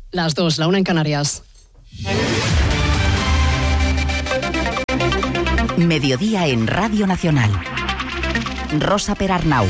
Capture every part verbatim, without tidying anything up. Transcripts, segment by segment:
Las dos, la una en Canarias. Mediodía en Radio Nacional. Rosa Perarnau.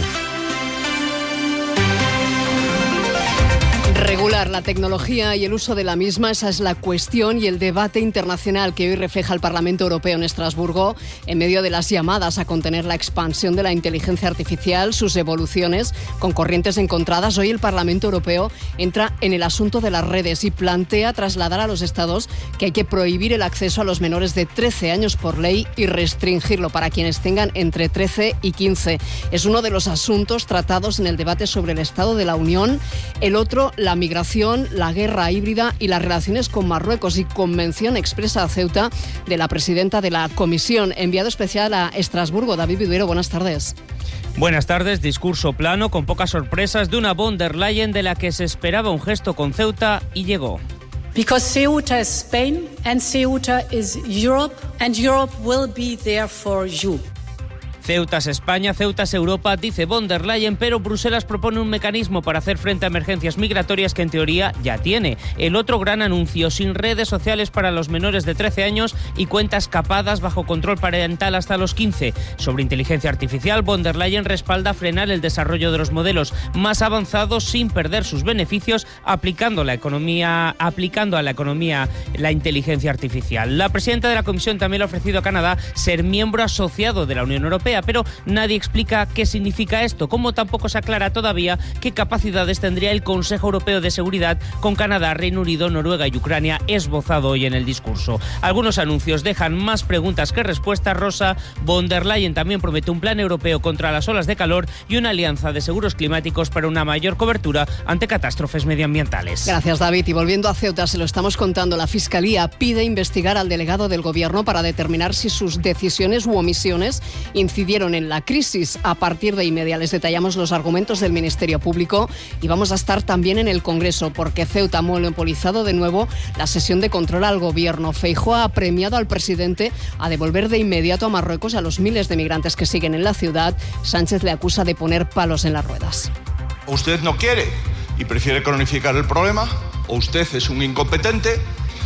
Regular la tecnología y el uso de la misma, esa es la cuestión y el debate internacional que hoy refleja el Parlamento Europeo en Estrasburgo, en medio de las llamadas a contener la expansión de la inteligencia artificial, sus evoluciones con corrientes encontradas. Hoy el Parlamento Europeo entra en el asunto de las redes y plantea trasladar a los Estados que hay que prohibir el acceso a los menores de trece años por ley y restringirlo para quienes tengan entre trece y quince. Es uno de los asuntos tratados en el debate sobre el Estado de la Unión. El otro, la migración, la guerra híbrida y las relaciones con Marruecos, y con mención expresa a Ceuta de la presidenta de la Comisión. Enviado especial a Estrasburgo, David Viduero, buenas tardes. Buenas tardes. Discurso plano, con pocas sorpresas, de una von der Leyen de la que se esperaba un gesto con Ceuta y llegó. Because Ceuta is Spain and Ceuta is Europe and Europe will be there for you. Ceuta es España, Ceuta es Europa, dice von der Leyen, pero Bruselas propone un mecanismo para hacer frente a emergencias migratorias que en teoría ya tiene. El otro gran anuncio, sin redes sociales para los menores de trece años y cuentas capadas bajo control parental hasta los quince. Sobre inteligencia artificial, von der Leyen respalda frenar el desarrollo de los modelos más avanzados sin perder sus beneficios, aplicando la economía, aplicando a la economía la inteligencia artificial. La presidenta de la Comisión también le ha ofrecido a Canadá ser miembro asociado de la Unión Europea, pero nadie explica qué significa esto, como tampoco se aclara todavía qué capacidades tendría el Consejo Europeo de Seguridad con Canadá, Reino Unido, Noruega y Ucrania, esbozado hoy en el discurso. Algunos anuncios dejan más preguntas que respuestas. Rosa, von der Leyen también promete un plan europeo contra las olas de calor y una alianza de seguros climáticos para una mayor cobertura ante catástrofes medioambientales. Gracias, David. Y volviendo a Ceuta, se lo estamos contando, la Fiscalía pide investigar al delegado del Gobierno para determinar si sus decisiones u omisiones incidieron en la crisis. A partir de inmediato les detallamos los argumentos del Ministerio Público y vamos a estar también en el Congreso, porque Ceuta ha monopolizado de nuevo la sesión de control al Gobierno. Feijóo ha premiado al presidente a devolver de inmediato a Marruecos a los miles de migrantes que siguen en la ciudad. Sánchez le acusa de poner palos en las ruedas. O usted no quiere y prefiere cronificar el problema, o usted es un incompetente,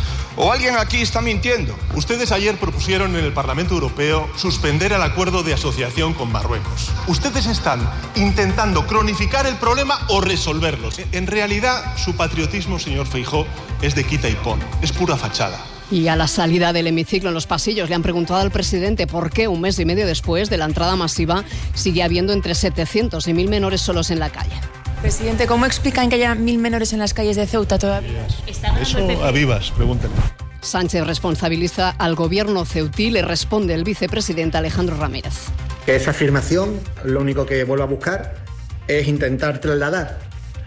o alguien aquí está mintiendo. Ustedes ayer propusieron en el Parlamento Europeo suspender el acuerdo de asociación con Marruecos. Ustedes están intentando cronificar el problema o resolverlo. En realidad, su patriotismo, señor Feijóo, es de quita y pon, es pura fachada. Y a la salida del hemiciclo en los pasillos le han preguntado al presidente por qué un mes y medio después de la entrada masiva sigue habiendo entre setecientos y mil menores solos en la calle. Presidente, ¿cómo explican que haya mil menores en las calles de Ceuta todavía? Eso a vivas, pregúntenle. Sánchez responsabiliza al gobierno ceutí, le responde el vicepresidente Alejandro Ramírez. Esa afirmación lo único que vuelvo a buscar es intentar trasladar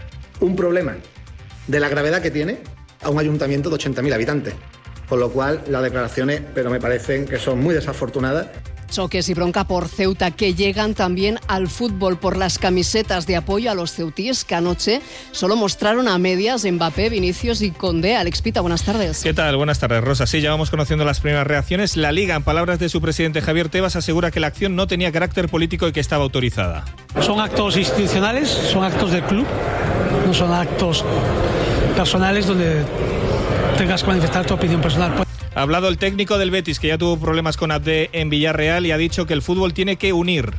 un problema de la gravedad que tiene a un ayuntamiento de ochenta mil habitantes. Con lo cual, las declaraciones, pero me parecen que son muy desafortunadas. Choques y bronca por Ceuta que llegan también al fútbol por las camisetas de apoyo a los ceutíes que anoche solo mostraron a medias Mbappé, Vinicius y Condé. Alex Pita, buenas tardes. ¿Qué tal? Buenas tardes, Rosa. Sí, ya vamos conociendo las primeras reacciones. La Liga, en palabras de su presidente Javier Tebas, asegura que la acción no tenía carácter político y que estaba autorizada. Son actos institucionales, son actos del club, no son actos personales donde tengas que manifestar tu opinión personal. Ha hablado el técnico del Betis, que ya tuvo problemas con Abde en Villarreal, y ha dicho que el fútbol tiene que unir.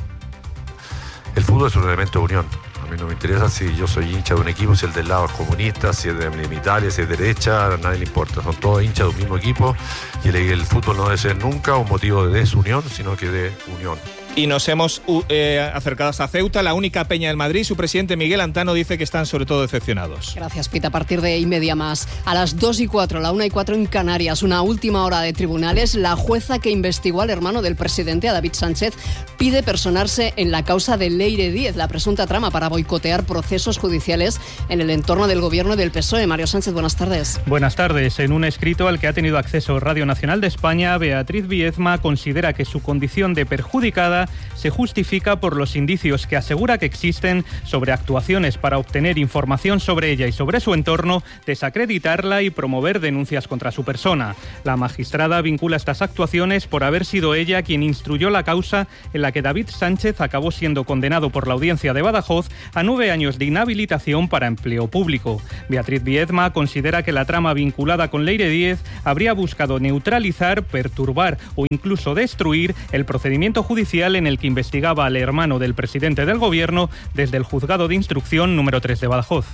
El fútbol es un elemento de unión. A mí no me interesa si yo soy hincha de un equipo, si el del lado es comunista, si es de Italia, si es de derecha, a nadie le importa. Son todos hinchas de un mismo equipo y el, el fútbol no debe ser nunca un motivo de desunión, sino que de unión. Y nos hemos eh, acercado hasta Ceuta, la única peña del Madrid. Su presidente Miguel Antano dice que están sobre todo decepcionados. Gracias, Pita. A partir de y media más. A las dos y cuatro, la una y cuatro en Canarias, una última hora de tribunales. La jueza que investigó al hermano del presidente, a David Sánchez, pide personarse en la causa de Leire Díez, la presunta trama para boicotear procesos judiciales en el entorno del gobierno del P S O E. Mario Sánchez, buenas tardes. Buenas tardes. En un escrito al que ha tenido acceso Radio Nacional de España, Beatriz Biezma considera que su condición de perjudicada se justifica por los indicios que asegura que existen sobre actuaciones para obtener información sobre ella y sobre su entorno, desacreditarla y promover denuncias contra su persona. La magistrada vincula estas actuaciones por haber sido ella quien instruyó la causa en la que David Sánchez acabó siendo condenado por la Audiencia de Badajoz a nueve años de inhabilitación para empleo público. Beatriz Viezma considera que la trama vinculada con Leire Díez habría buscado neutralizar, perturbar o incluso destruir el procedimiento judicial en el que investigaba al hermano del presidente del Gobierno desde el Juzgado de Instrucción número tres de Badajoz.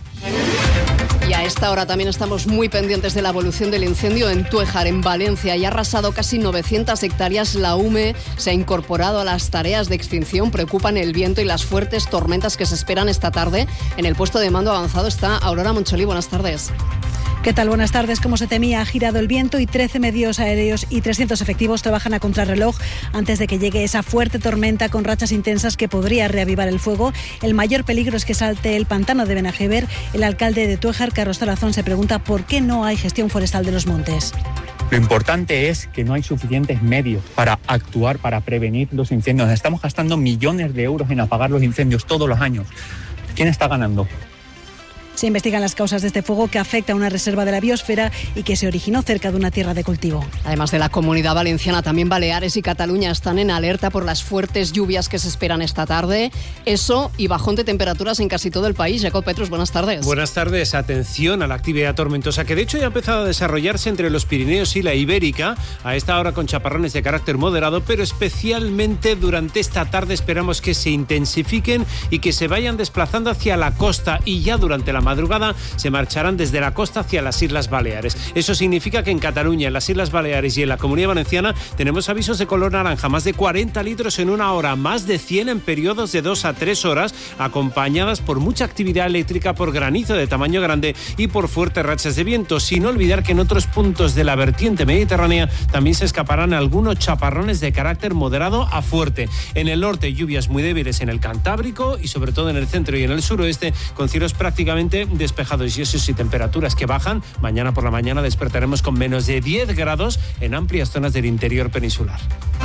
Y a esta hora también estamos muy pendientes de la evolución del incendio en Tuéjar, en Valencia. Y ha arrasado casi novecientas hectáreas. La U M E se ha incorporado a las tareas de extinción. Preocupan el viento y las fuertes tormentas que se esperan esta tarde. En el puesto de mando avanzado está Aurora Moncholí. Buenas tardes. ¿Qué tal? Buenas tardes. Como se temía, ha girado el viento y trece medios aéreos y trescientos efectivos trabajan a contrarreloj antes de que llegue esa fuerte tormenta con rachas intensas que podría reavivar el fuego. El mayor peligro es que salte el pantano de Benajever. El alcalde de Tuéjar, Carlos Tarazón, se pregunta por qué no hay gestión forestal de los montes. Lo importante es que no hay suficientes medios para actuar, para prevenir los incendios. Estamos gastando millones de euros en apagar los incendios todos los años. ¿Quién está ganando? Se investigan las causas de este fuego que afecta a una reserva de la biosfera y que se originó cerca de una tierra de cultivo. Además de la Comunidad Valenciana, también Baleares y Cataluña están en alerta por las fuertes lluvias que se esperan esta tarde. Eso y bajón de temperaturas en casi todo el país. Jacob Petrus, buenas tardes. Buenas tardes. Atención a la actividad tormentosa que de hecho ya ha empezado a desarrollarse entre los Pirineos y la Ibérica. A esta hora con chaparrones de carácter moderado, pero especialmente durante esta tarde esperamos que se intensifiquen y que se vayan desplazando hacia la costa, y ya durante la madrugada se marcharán desde la costa hacia las Islas Baleares. Eso significa que en Cataluña, en las Islas Baleares y en la Comunidad Valenciana tenemos avisos de color naranja, más de cuarenta litros en una hora, más de cien en periodos de dos a tres horas, acompañadas por mucha actividad eléctrica, por granizo de tamaño grande y por fuertes rachas de viento. Sin olvidar que en otros puntos de la vertiente mediterránea también se escaparán algunos chaparrones de carácter moderado a fuerte. En el norte, lluvias muy débiles en el Cantábrico y sobre todo en el centro y en el suroeste, con cielos prácticamente despejados y eso sí, temperaturas que bajan. Mañana por la mañana despertaremos con menos de diez grados en amplias zonas del interior peninsular.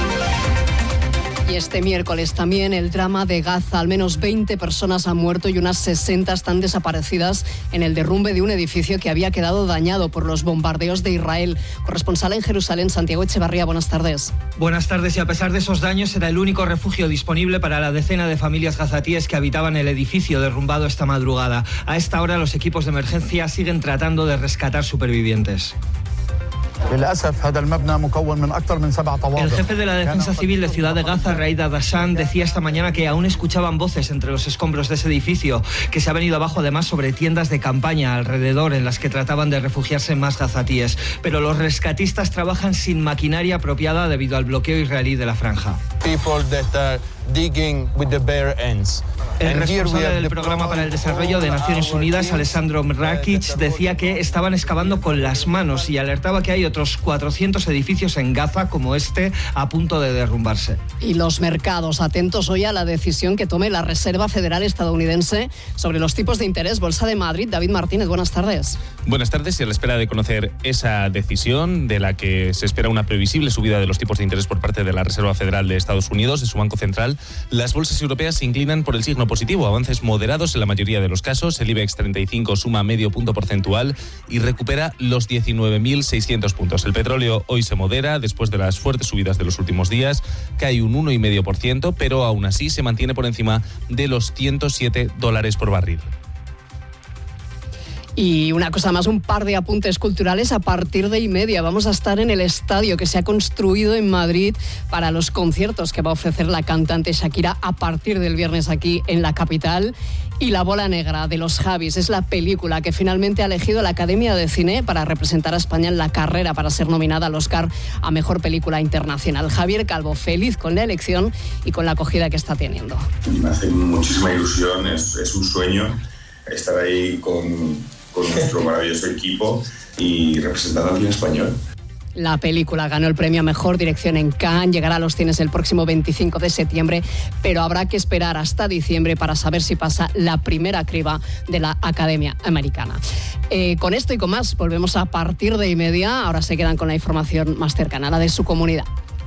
Y este miércoles también el drama de Gaza. Al menos veinte personas han muerto y unas sesenta están desaparecidas en el derrumbe de un edificio que había quedado dañado por los bombardeos de Israel. Corresponsal en Jerusalén, Santiago Echevarría, buenas tardes. Buenas tardes. Y a pesar de esos daños, era el único refugio disponible para la decena de familias gazatíes que habitaban el edificio derrumbado esta madrugada. A esta hora los equipos de emergencia siguen tratando de rescatar supervivientes. El jefe de la Defensa Civil de Ciudad de Gaza, Raid Adashan, decía esta mañana que aún escuchaban voces entre los escombros de ese edificio, que se ha venido abajo además sobre tiendas de campaña alrededor en las que trataban de refugiarse más gazatíes. Pero los rescatistas trabajan sin maquinaria apropiada debido al bloqueo israelí de la franja. El responsable del Programa para el Desarrollo de Naciones Unidas, Alessandro Mrakic, decía que estaban excavando con las manos y alertaba que hay otros cuatrocientos edificios en Gaza como este a punto de derrumbarse. Y los mercados, atentos hoy a la decisión que tome la Reserva Federal estadounidense sobre los tipos de interés. Bolsa de Madrid, David Martínez, buenas tardes. Buenas tardes, y a la espera de conocer esa decisión de la que se espera una previsible subida de los tipos de interés por parte de la Reserva Federal de Estados Unidos, de su Banco Central, las bolsas europeas se inclinan por el signo positivo, avances moderados en la mayoría de los casos. El IBEX treinta y cinco suma medio punto porcentual y recupera los diecinueve mil seiscientos puntos. El petróleo hoy se modera después de las fuertes subidas de los últimos días, cae un uno coma cinco por ciento, pero aún así se mantiene por encima de los ciento siete dólares por barril. Y una cosa más, un par de apuntes culturales. A partir de y media vamos a estar en el estadio que se ha construido en Madrid para los conciertos que va a ofrecer la cantante Shakira a partir del viernes aquí en la capital. Y La bola negra de los Javis es la película que finalmente ha elegido la Academia de Cine para representar a España en la carrera para ser nominada al Oscar a Mejor Película Internacional. Javier Calvo, feliz con la elección y con la acogida que está teniendo. Me hace muchísima ilusión, es, es un sueño estar ahí con, con nuestro maravilloso equipo y representando al cine español. La película ganó el premio a Mejor Dirección en Cannes, llegará a los cines el próximo veinticinco de septiembre, pero habrá que esperar hasta diciembre para saber si pasa la primera criba de la Academia Americana. Eh, con esto y con más, volvemos a partir de y media. Ahora se quedan con la información más cercana, la de su comunidad.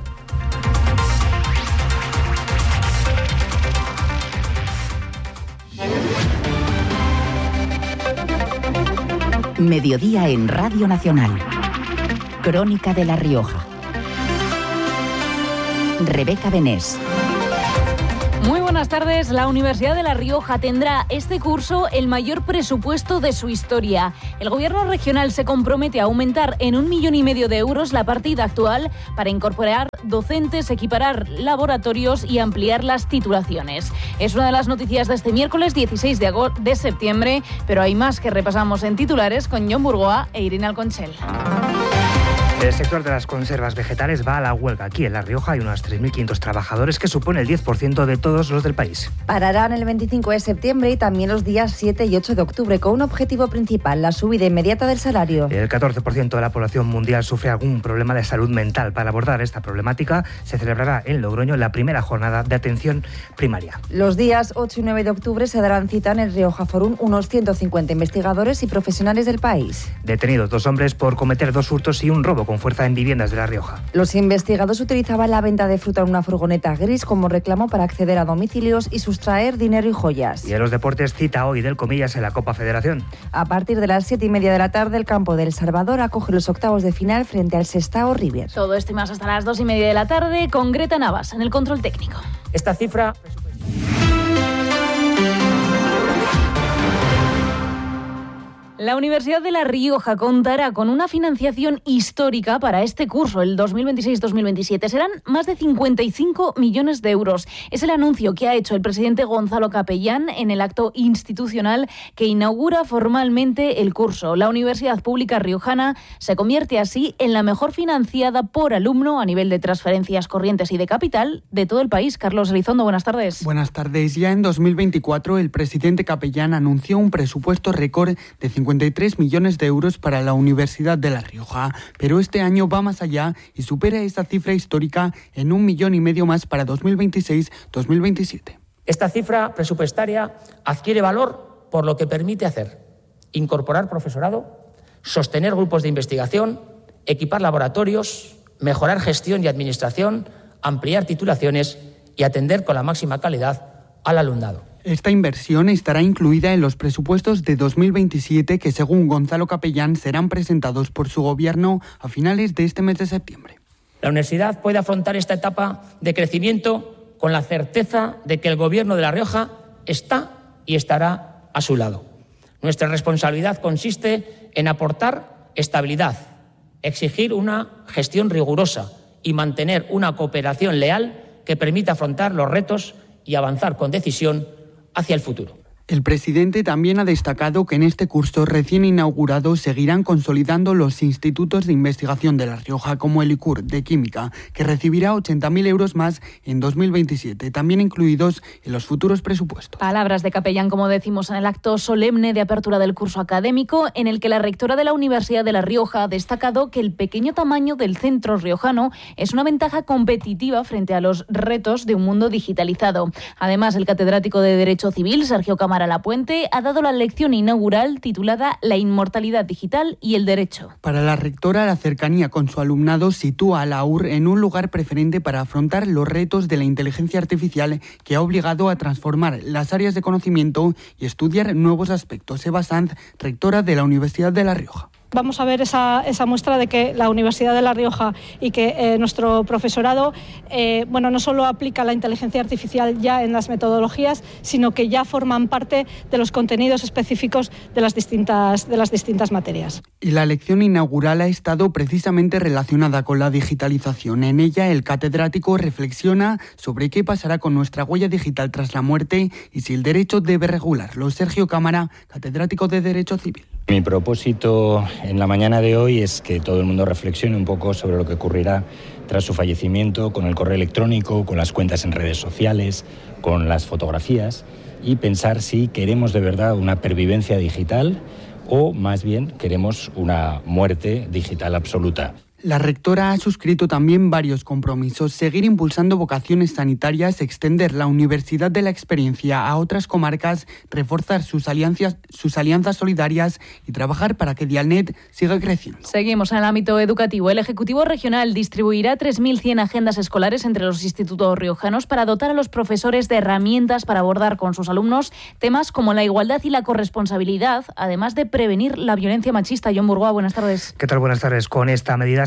Mediodía en Radio Nacional. Crónica de La Rioja. Rebeca Benés. Muy buenas tardes. La Universidad de La Rioja tendrá este curso el mayor presupuesto de su historia. El gobierno regional se compromete a aumentar en un millón y medio de euros la partida actual para incorporar docentes, equiparar laboratorios y ampliar las titulaciones. Es una de las noticias de este miércoles dieciséis de, agosto, de septiembre, pero hay más que repasamos en titulares con Jon Burgoa e Irene Alconchel. El sector de las conservas vegetales va a la huelga. Aquí en La Rioja hay unos tres mil quinientos trabajadores, que supone el diez por ciento de todos los del país. Pararán el veinticinco de septiembre y también los días siete y ocho de octubre, con un objetivo principal, la subida inmediata del salario. El catorce por ciento de la población mundial sufre algún problema de salud mental. Para abordar esta problemática se celebrará en Logroño la primera jornada de atención primaria. Los días ocho y nueve de octubre se darán cita en el Rioja Forum unos ciento cincuenta investigadores y profesionales del país. Detenidos dos hombres por cometer dos hurtos y un robo con fuerza en viviendas de La Rioja. Los investigados utilizaban la venta de fruta en una furgoneta gris como reclamo para acceder a domicilios y sustraer dinero y joyas. Y en los deportes, cita hoy del Comillas en la Copa Federación. A partir de las siete y media de la tarde, el campo del Salvador acoge los octavos de final frente al Sestao River. Todo esto y más hasta las dos y media de la tarde con Greta Navas en el control técnico. Esta cifra... La Universidad de La Rioja contará con una financiación histórica para este curso, el dos mil veintiséis dos mil veintisiete. Serán más de cincuenta y cinco millones de euros. Es el anuncio que ha hecho el presidente Gonzalo Capellán en el acto institucional que inaugura formalmente el curso. La Universidad Pública Riojana se convierte así en la mejor financiada por alumno a nivel de transferencias corrientes y de capital de todo el país. Carlos Elizondo, buenas tardes. Buenas tardes. Ya en dos mil veinticuatro el presidente Capellán anunció un presupuesto récord de cincuenta y tres millones de euros para la Universidad de La Rioja, pero este año va más allá y supera esa cifra histórica en un millón y medio más para dos mil veintiséis dos mil veintisiete. Esta cifra presupuestaria adquiere valor por lo que permite hacer: incorporar profesorado, sostener grupos de investigación, equipar laboratorios, mejorar gestión y administración, ampliar titulaciones y atender con la máxima calidad al alumnado. Esta inversión estará incluida en los presupuestos de dos mil veintisiete que, según Gonzalo Capellán, serán presentados por su gobierno a finales de este mes de septiembre. La universidad puede afrontar esta etapa de crecimiento con la certeza de que el Gobierno de La Rioja está y estará a su lado. Nuestra responsabilidad consiste en aportar estabilidad, exigir una gestión rigurosa y mantener una cooperación leal que permita afrontar los retos y avanzar con decisión hacia el futuro. El presidente también ha destacado que en este curso recién inaugurado seguirán consolidando los institutos de investigación de La Rioja, como el I C U R de Química, que recibirá ochenta mil euros más en dos mil veintisiete, también incluidos en los futuros presupuestos. Palabras de Capellán, como decimos, en el acto solemne de apertura del curso académico, en el que la rectora de la Universidad de La Rioja ha destacado que el pequeño tamaño del centro riojano es una ventaja competitiva frente a los retos de un mundo digitalizado. Además, el catedrático de Derecho Civil, Sergio Cámara Lapuente, ha dado la lección inaugural titulada La inmortalidad digital y el derecho. Para la rectora, la cercanía con su alumnado sitúa a la U R en un lugar preferente para afrontar los retos de la inteligencia artificial, que ha obligado a transformar las áreas de conocimiento y estudiar nuevos aspectos. Eva Sanz, rectora de la Universidad de La Rioja. Vamos a ver esa, esa muestra de que la Universidad de La Rioja y que eh, nuestro profesorado eh, bueno, no solo aplica la inteligencia artificial ya en las metodologías, sino que ya forman parte de los contenidos específicos de las distintas, de las distintas materias. Y la lección inaugural ha estado precisamente relacionada con la digitalización. En ella, el catedrático reflexiona sobre qué pasará con nuestra huella digital tras la muerte y si el derecho debe regularlo. Sergio Cámara, catedrático de Derecho Civil. Mi propósito en la mañana de hoy es que todo el mundo reflexione un poco sobre lo que ocurrirá tras su fallecimiento, con el correo electrónico, con las cuentas en redes sociales, con las fotografías, y pensar si queremos de verdad una pervivencia digital o más bien queremos una muerte digital absoluta. La rectora ha suscrito también varios compromisos: seguir impulsando vocaciones sanitarias, extender la Universidad de la Experiencia a otras comarcas, reforzar sus alianzas, sus alianzas solidarias y trabajar para que Dialnet siga creciendo. Seguimos en el ámbito educativo. El Ejecutivo Regional distribuirá tres mil cien agendas escolares entre los institutos riojanos para dotar a los profesores de herramientas para abordar con sus alumnos temas como la igualdad y la corresponsabilidad, además de prevenir la violencia machista. Jon Burgoa, buenas tardes. ¿Qué tal? Buenas tardes. Con esta medida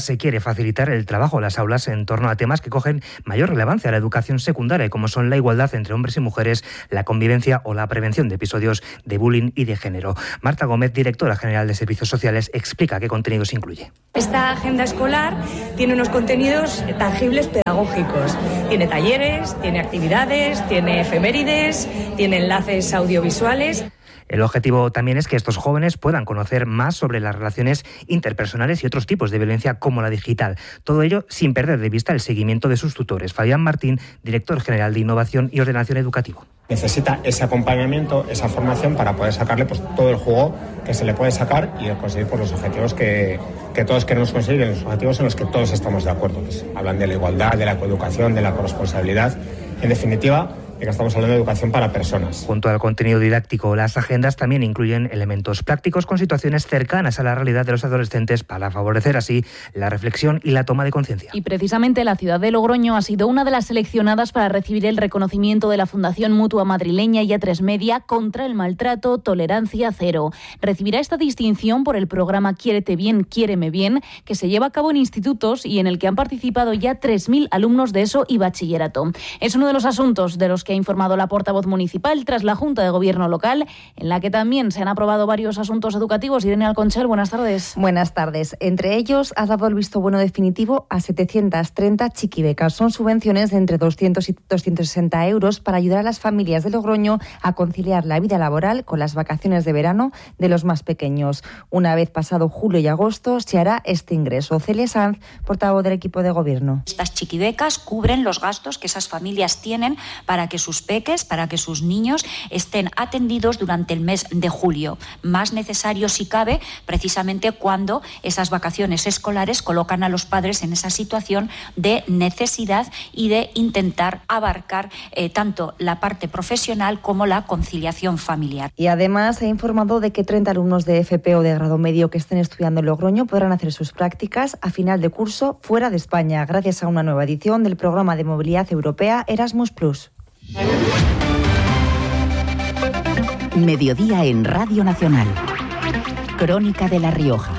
se quiere facilitar el trabajo en las aulas en torno a temas que cogen mayor relevancia a la educación secundaria, como son la igualdad entre hombres y mujeres, la convivencia o la prevención de episodios de bullying y de género. Marta Gómez, directora general de Servicios Sociales, explica qué contenidos incluye. Esta agenda escolar tiene unos contenidos tangibles pedagógicos. Tiene talleres, tiene actividades, tiene efemérides, tiene enlaces audiovisuales. El objetivo también es que estos jóvenes puedan conocer más sobre las relaciones interpersonales y otros tipos de violencia como la digital. Todo ello sin perder de vista el seguimiento de sus tutores. Fabián Martín, director general de Innovación y Ordenación Educativo. Necesita ese acompañamiento, esa formación para poder sacarle pues, todo el jugo que se le puede sacar y conseguir pues, los objetivos que, que todos queremos conseguir, los objetivos en los que todos estamos de acuerdo. Pues, hablan de la igualdad, de la coeducación, de la corresponsabilidad. En definitiva, de que estamos hablando de educación para personas. Junto al contenido didáctico, las agendas también incluyen elementos prácticos con situaciones cercanas a la realidad de los adolescentes para favorecer así la reflexión y la toma de conciencia. Y precisamente la ciudad de Logroño ha sido una de las seleccionadas para recibir el reconocimiento de la Fundación Mutua Madrileña y A tres Media contra el maltrato, tolerancia cero. Recibirá esta distinción por el programa Quiérete bien, quiéreme bien, que se lleva a cabo en institutos y en el que han participado ya tres mil alumnos de ESO y bachillerato. Es uno de los asuntos de los que que ha informado la portavoz municipal tras la Junta de Gobierno local, en la que también se han aprobado varios asuntos educativos. Irene Alconchel, buenas tardes. Buenas tardes. Entre ellos, ha dado el visto bueno definitivo a setecientas treinta chiquibecas. Son subvenciones de entre doscientos y doscientos sesenta euros para ayudar a las familias de Logroño a conciliar la vida laboral con las vacaciones de verano de los más pequeños. Una vez pasado julio y agosto, se hará este ingreso. Celia Sanz, portavoz del equipo de Gobierno. Estas chiquibecas cubren los gastos que esas familias tienen para que sus peques, para que sus niños estén atendidos durante el mes de julio. Más necesario si cabe, precisamente cuando esas vacaciones escolares colocan a los padres en esa situación de necesidad y de intentar abarcar eh, tanto la parte profesional como la conciliación familiar. Y además se ha informado de que treinta alumnos de F P o de grado medio que estén estudiando en Logroño podrán hacer sus prácticas a final de curso fuera de España, gracias a una nueva edición del programa de movilidad europea Erasmus plus. Mediodía en Radio Nacional. Crónica de La Rioja.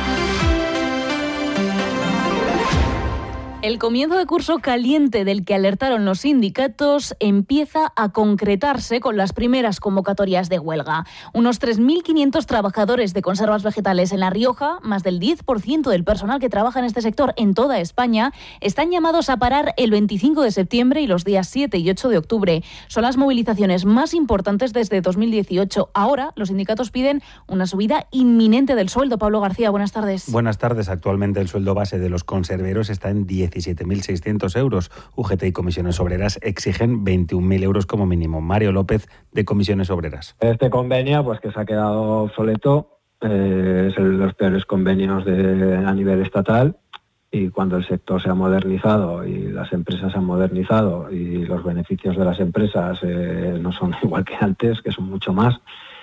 El comienzo de curso caliente del que alertaron los sindicatos empieza a concretarse con las primeras convocatorias de huelga. Unos tres mil quinientos trabajadores de conservas vegetales en La Rioja, más del diez por ciento del personal que trabaja en este sector en toda España, están llamados a parar el veinticinco de septiembre y los días siete y ocho de octubre. Son las movilizaciones más importantes desde dos mil dieciocho. Ahora, los sindicatos piden una subida inminente del sueldo. Pablo García, buenas tardes. Buenas tardes. Actualmente el sueldo base de los conserveros está en diecisiete mil seiscientos euros. U G T y Comisiones Obreras exigen veintiún mil euros como mínimo. Mario López, de Comisiones Obreras. Este convenio, pues que se ha quedado obsoleto, eh, es el de los peores convenios de, a nivel estatal, y cuando el sector se ha modernizado y las empresas se han modernizado y los beneficios de las empresas eh, no son igual que antes, que son mucho más,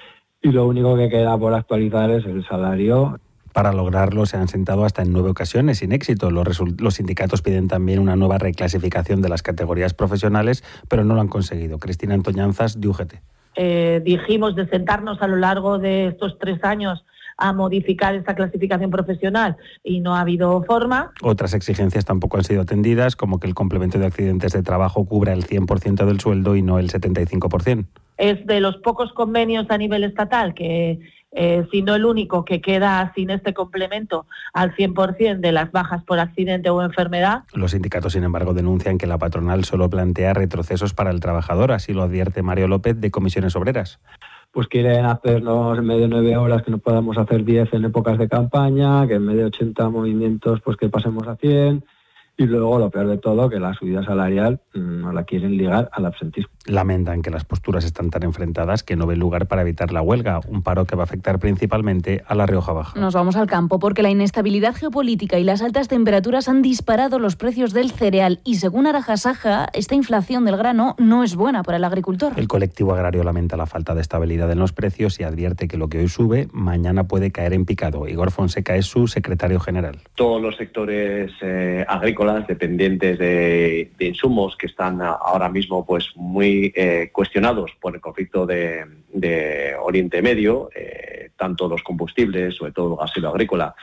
y lo único que queda por actualizar es el salario. Para lograrlo se han sentado hasta en nueve ocasiones sin éxito. Los, result- los sindicatos piden también una nueva reclasificación de las categorías profesionales, pero no lo han conseguido. Cristina Antoñanzas, de U G T. Eh, dijimos de sentarnos a lo largo de estos tres años a modificar esa clasificación profesional y no ha habido forma. Otras exigencias tampoco han sido atendidas, como que el complemento de accidentes de trabajo cubra el cien por ciento del sueldo y no el setenta y cinco por ciento. Es de los pocos convenios a nivel estatal que, eh, si no el único, que queda sin este complemento al cien por ciento de las bajas por accidente o enfermedad. Los sindicatos, sin embargo, denuncian que la patronal solo plantea retrocesos para el trabajador, así lo advierte Mario López, de Comisiones Obreras. Pues quieren hacernos en vez de nueve horas que no podamos hacer diez en épocas de campaña, que en vez de ochenta movimientos pues que pasemos a cien. Y luego, lo peor de todo, que la subida salarial no la quieren ligar al absentismo. Lamentan que las posturas están tan enfrentadas que no ven lugar para evitar la huelga, un paro que va a afectar principalmente a La Rioja Baja. Nos vamos al campo porque la inestabilidad geopolítica y las altas temperaturas han disparado los precios del cereal y, según Arajasaja, esta inflación del grano no es buena para el agricultor. El colectivo agrario lamenta la falta de estabilidad en los precios y advierte que lo que hoy sube, mañana puede caer en picado. Igor Fonseca es su secretario general. Todos los sectores eh, agrícolas dependientes de, de insumos que están ahora mismo pues muy eh, cuestionados por el conflicto de, de Oriente Medio, eh, tanto los combustibles, sobre todo el gasóleo agrícola,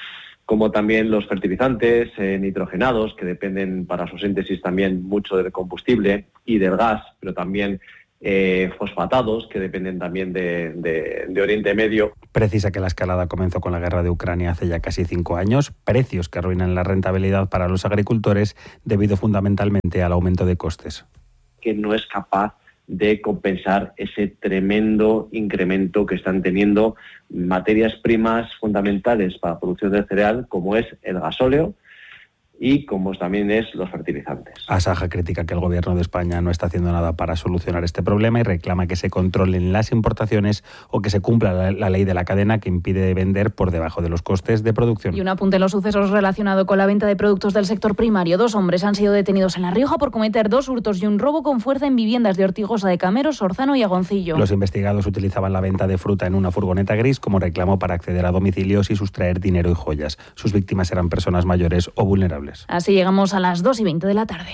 como también los fertilizantes eh, nitrogenados, que dependen para su síntesis también mucho del combustible y del gas, pero también eh, fosfatados, que dependen también de, de, de Oriente Medio. Precisa que la escalada comenzó con la guerra de Ucrania hace ya casi cinco años, precios que arruinan la rentabilidad para los agricultores debido fundamentalmente al aumento de costes. Que no es capaz de compensar ese tremendo incremento que están teniendo materias primas fundamentales para la producción de cereal, como es el gasóleo y como también es los fertilizantes. Asaja critica que el Gobierno de España no está haciendo nada para solucionar este problema y reclama que se controlen las importaciones o que se cumpla la, la ley de la cadena que impide vender por debajo de los costes de producción. Y un apunte en los sucesos relacionado con la venta de productos del sector primario. Dos hombres han sido detenidos en La Rioja por cometer dos hurtos y un robo con fuerza en viviendas de Ortigosa de Camero, Sorzano y Agoncillo. Los investigados utilizaban la venta de fruta en una furgoneta gris como reclamo para acceder a domicilios y sustraer dinero y joyas. Sus víctimas eran personas mayores o vulnerables. Así llegamos a las dos y veinte de la tarde.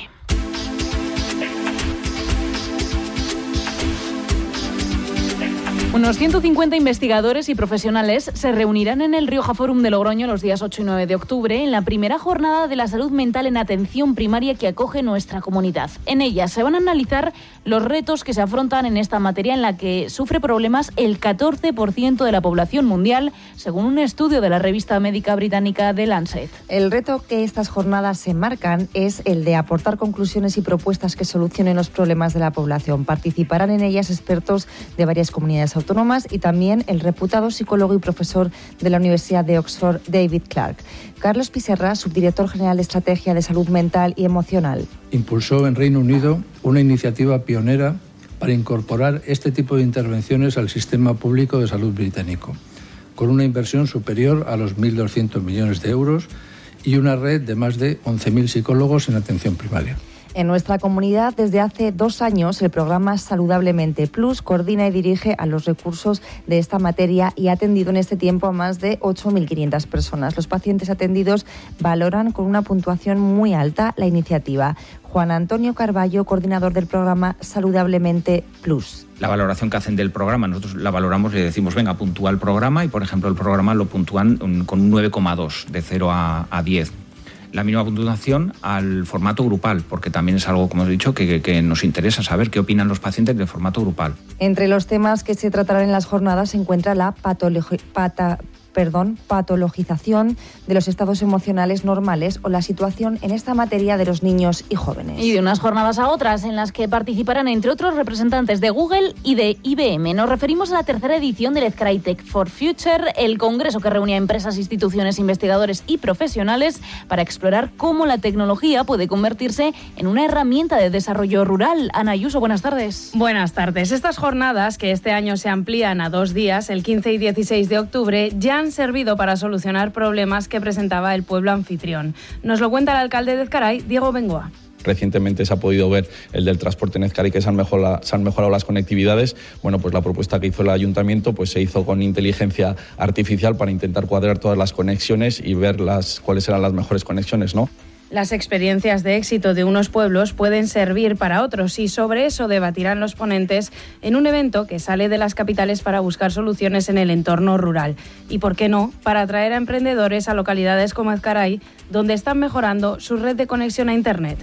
Unos ciento cincuenta investigadores y profesionales se reunirán en el Rioja Forum de Logroño los días ocho y nueve de octubre en la primera jornada de la salud mental en atención primaria que acoge nuestra comunidad. En ella se van a analizar los retos que se afrontan en esta materia en la que sufre problemas el catorce por ciento de la población mundial, según un estudio de la revista médica británica The Lancet. El reto que estas jornadas se marcan es el de aportar conclusiones y propuestas que solucionen los problemas de la población. Participarán en ellas expertos de varias comunidades autónomas autónomas y también el reputado psicólogo y profesor de la Universidad de Oxford, David Clark. Carlos Piserra, subdirector general de Estrategia de Salud Mental y Emocional. Impulsó en Reino Unido una iniciativa pionera para incorporar este tipo de intervenciones al sistema público de salud británico, con una inversión superior a los mil doscientos millones de euros y una red de más de once mil psicólogos en atención primaria. En nuestra comunidad, desde hace dos años, el programa Saludablemente Plus coordina y dirige a los recursos de esta materia y ha atendido en este tiempo a más de ocho mil quinientas personas. Los pacientes atendidos valoran con una puntuación muy alta la iniciativa. Juan Antonio Carballo, coordinador del programa Saludablemente Plus. La valoración que hacen del programa, nosotros la valoramos y le decimos, venga, puntúa el programa y, por ejemplo, el programa lo puntúan con un nueve coma dos, de cero a diez. La mínima puntuación al formato grupal, porque también es algo, como he dicho, que, que nos interesa saber qué opinan los pacientes del formato grupal. Entre los temas que se tratarán en las jornadas se encuentra la patología... Pata... Perdón, patologización de los estados emocionales normales o la situación en esta materia de los niños y jóvenes. Y de unas jornadas a otras en las que participarán entre otros representantes de Google y de I B M. Nos referimos a la tercera edición del Ezcray Tech for Future, el congreso que reúne a empresas, instituciones, investigadores y profesionales para explorar cómo la tecnología puede convertirse en una herramienta de desarrollo rural. Ana Ayuso, buenas tardes. Buenas tardes. Estas jornadas, que este año se amplían a dos días, el quince y dieciséis de octubre, ya han servido para solucionar problemas que presentaba el pueblo anfitrión. Nos lo cuenta el alcalde de Ezcray, Diego Bengoa. Recientemente se ha podido ver el del transporte en Ezcray, que se han mejorado, se han mejorado las conectividades. Bueno, pues la propuesta que hizo el ayuntamiento pues se hizo con inteligencia artificial para intentar cuadrar todas las conexiones y ver las, cuáles eran las mejores conexiones, ¿no? Las experiencias de éxito de unos pueblos pueden servir para otros y sobre eso debatirán los ponentes en un evento que sale de las capitales para buscar soluciones en el entorno rural. Y, ¿por qué no?, para atraer a emprendedores a localidades como Ezcray, donde están mejorando su red de conexión a Internet.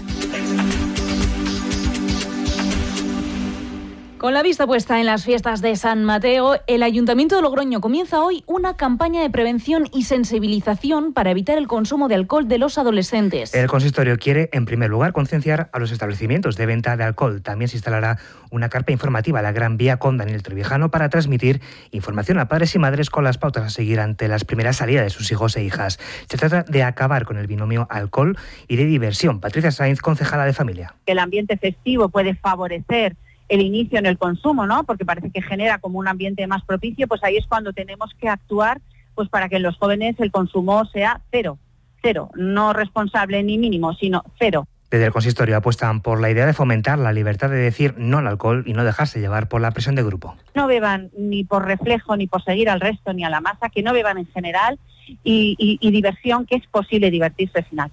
Con la vista puesta en las fiestas de San Mateo, el Ayuntamiento de Logroño comienza hoy una campaña de prevención y sensibilización para evitar el consumo de alcohol de los adolescentes. El consistorio quiere, en primer lugar, concienciar a los establecimientos de venta de alcohol. También se instalará una carpa informativa a la Gran Vía con Daniel Trevijano para transmitir información a padres y madres con las pautas a seguir ante las primeras salidas de sus hijos e hijas. Se trata de acabar con el binomio alcohol y de diversión. Patricia Sainz, concejala de familia. El ambiente festivo puede favorecer el inicio en el consumo, ¿no? Porque parece que genera como un ambiente más propicio, pues ahí es cuando tenemos que actuar pues para que en los jóvenes el consumo sea cero, cero, no responsable ni mínimo, sino cero. Desde el consistorio apuestan por la idea de fomentar la libertad de decir no al alcohol y no dejarse llevar por la presión de grupo. No beban ni por reflejo, ni por seguir al resto, ni a la masa, que no beban en general y, y, y diversión, que es posible divertirse sin alcohol.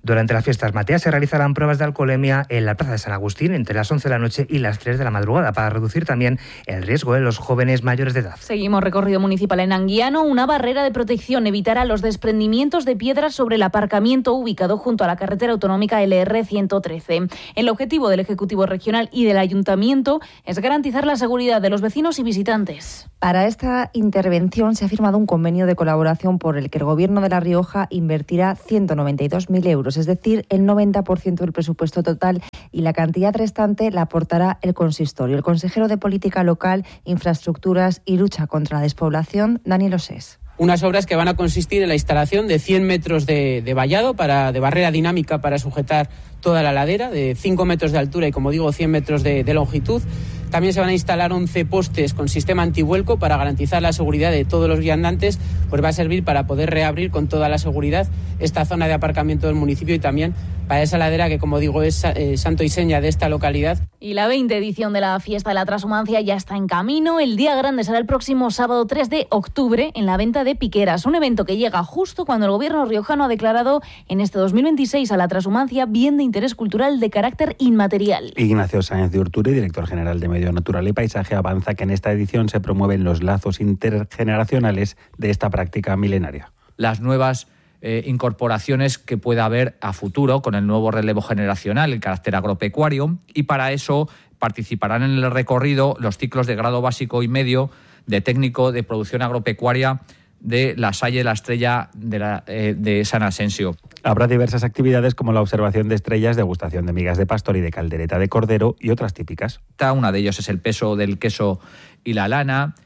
Durante las fiestas Mateas se realizarán pruebas de alcoholemia en la Plaza de San Agustín entre las once de la noche y las tres de la madrugada para reducir también el riesgo en los jóvenes mayores de edad. Seguimos recorrido municipal en Anguiano. Una barrera de protección evitará los desprendimientos de piedras sobre el aparcamiento ubicado junto a la carretera autonómica L R ciento trece. El objetivo del Ejecutivo Regional y del Ayuntamiento es garantizar la seguridad de los vecinos y visitantes. Para esta intervención se ha firmado un convenio de colaboración por el que el Gobierno de La Rioja invertirá ciento noventa y dos mil euros, es decir, el noventa por ciento del presupuesto total, y la cantidad restante la aportará el consistorio. El consejero de Política Local, Infraestructuras y Lucha contra la Despoblación, Daniel Osés. Unas obras que van a consistir en la instalación de cien metros de, de vallado, para, de barrera dinámica para sujetar toda la ladera, de cinco metros de altura y, como digo, cien metros de, de longitud. También se van a instalar once postes con sistema antivuelco para garantizar la seguridad de todos los viandantes, pues va a servir para poder reabrir con toda la seguridad esta zona de aparcamiento del municipio y también para esa ladera que, como digo, es eh, santo y seña de esta localidad. Y la veinte edición de la Fiesta de la Trashumancia ya está en camino. El día grande será el próximo sábado tres de octubre en la venta de piqueras, un evento que llega justo cuando el Gobierno riojano ha declarado en este dos mil veintiséis a la Trashumancia bien de interés cultural de carácter inmaterial. Ignacio Sáenz de Urturi, director general de Medio Natural y Paisaje, avanza que en esta edición se promueven los lazos intergeneracionales de esta práctica milenaria. Las nuevas eh, incorporaciones que pueda haber a futuro con el nuevo relevo generacional, el carácter agropecuario, y para eso participarán en el recorrido los ciclos de grado básico y medio de técnico de producción agropecuaria de La Salle, la Estrella de, la, eh, de San Asensio. Habrá diversas actividades como la observación de estrellas, degustación de migas de pastor y de caldereta de cordero y otras típicas. Una de ellas es el peso del queso y la lana,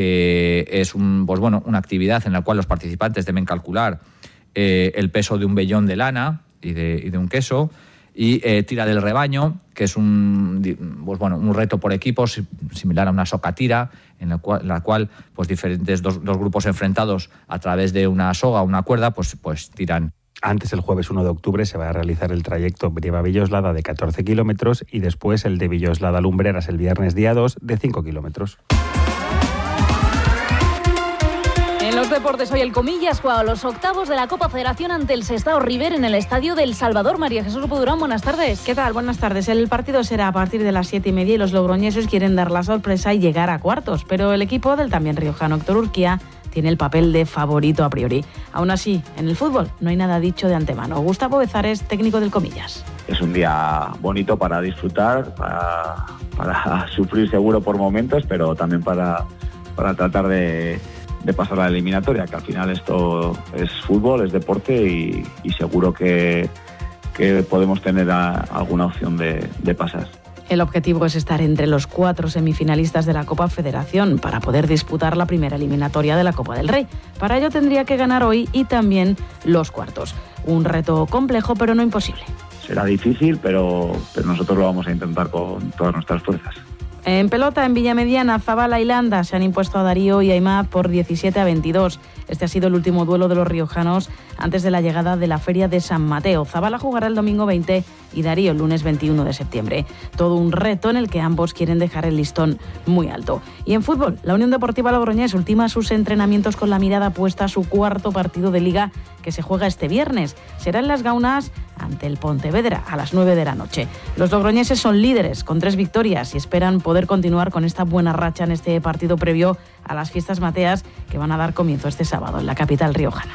que es un, pues bueno, una actividad en la cual los participantes deben calcular eh, el peso de un vellón de lana y de, y de un queso. Y eh, tira del rebaño, que es un, pues bueno, un reto por equipos similar a una socatira, en la cual, en la cual pues diferentes dos, dos grupos enfrentados a través de una soga o una cuerda pues, pues tiran. Antes, el jueves uno de octubre, se va a realizar el trayecto Brieva-Villoslada de catorce kilómetros y después el de Villoslada-Lumbreras el viernes día dos de cinco kilómetros. En los deportes, hoy el Comillas juega los octavos de la Copa Federación ante el Sestao River en el Estadio del Salvador. María Jesús Opodurán, buenas tardes. ¿Qué tal? Buenas tardes. El partido será a partir de las siete y media y los logroñeses quieren dar la sorpresa y llegar a cuartos, pero el equipo del también riojano Héctor Urquía tiene el papel de favorito a priori. Aún así, en el fútbol no hay nada dicho de antemano. Gustavo Bezares, técnico del Comillas. Es un día bonito para disfrutar, para, para sufrir seguro por momentos, pero también para, para tratar de... de pasar a la eliminatoria, que al final esto es fútbol, es deporte y, y seguro que, que podemos tener a, alguna opción de, de pasar. El objetivo es estar entre los cuatro semifinalistas de la Copa Federación para poder disputar la primera eliminatoria de la Copa del Rey. Para ello tendría que ganar hoy y también los cuartos. Un reto complejo pero no imposible. Será difícil, pero, pero nosotros lo vamos a intentar con todas nuestras fuerzas. En pelota, en Villamediana, Zabala y Landa se han impuesto a Darío y Aimaz por diecisiete a veintidós. Este ha sido el último duelo de los riojanos antes de la llegada de la Feria de San Mateo. Zabala jugará el domingo veinte y Darío el lunes veintiuno de septiembre. Todo un reto en el que ambos quieren dejar el listón muy alto. Y en fútbol, la Unión Deportiva Logroñés ultima sus entrenamientos con la mirada puesta a su cuarto partido de Liga, que se juega este viernes. Será en Las Gaunas ante el Pontevedra a las nueve de la noche. Los logroñeses son líderes con tres victorias y esperan poder continuar con esta buena racha en este partido previo a las fiestas mateas que van a dar comienzo este sábado en la capital riojana.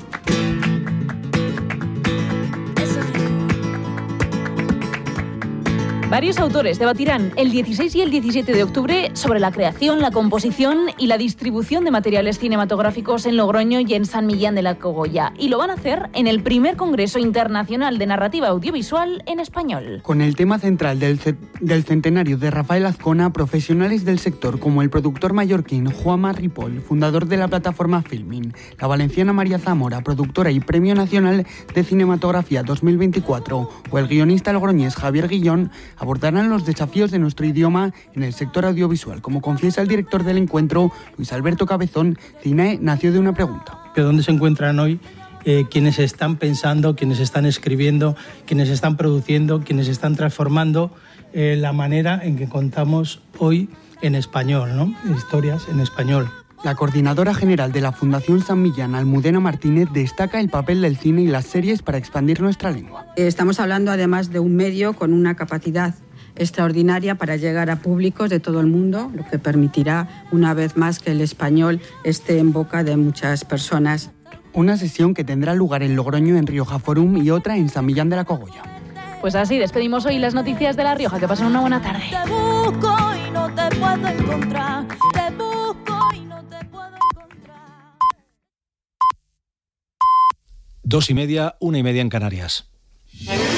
Varios autores debatirán el dieciséis y el diecisiete de octubre sobre la creación, la composición y la distribución de materiales cinematográficos en Logroño y en San Millán de la Cogolla. Y lo van a hacer en el primer Congreso Internacional de Narrativa Audiovisual en Español. Con el tema central del, ce- del centenario de Rafael Azcona, profesionales del sector como el productor mallorquín Juanma Ripoll, fundador de la plataforma Filmin, la valenciana María Zamora, productora y Premio Nacional de Cinematografía dos mil veinticuatro, o el guionista logroñés Javier Guillón, abordarán los desafíos de nuestro idioma en el sector audiovisual. Como confiesa el director del encuentro, Luis Alberto Cabezón, Cine nació de una pregunta. ¿Dónde se encuentran hoy eh, quienes están pensando, quienes están escribiendo, quienes están produciendo, quienes están transformando eh, la manera en que contamos hoy en español, ¿no? Historias en español? La coordinadora general de la Fundación San Millán, Almudena Martínez, destaca el papel del cine y las series para expandir nuestra lengua. Estamos hablando además de un medio con una capacidad extraordinaria para llegar a públicos de todo el mundo, lo que permitirá una vez más que el español esté en boca de muchas personas. Una sesión que tendrá lugar en Logroño en Rioja Forum y otra en San Millán de la Cogolla. Pues así despedimos hoy las noticias de La Rioja. Que pasen una buena tarde. Te busco y no te puedo encontrar. Te busco y no te puedo encontrar. Dos y media, una y media en Canarias.